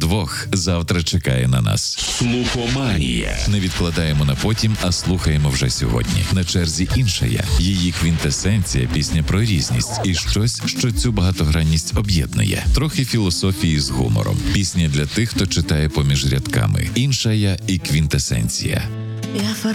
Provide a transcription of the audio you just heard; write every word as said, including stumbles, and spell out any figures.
вдвох завтра чекає на нас. Слухоманія. Не відкладаємо на потім, а слухаємо вже сьогодні. На черзі інша я. Її квінтесенція – пісня про різність і щось, що цю багатогранність об'єднує. Трохи філософії з гумором. Пісня для тих, хто читає поміж рядками. Інша я і квінтесенція. Я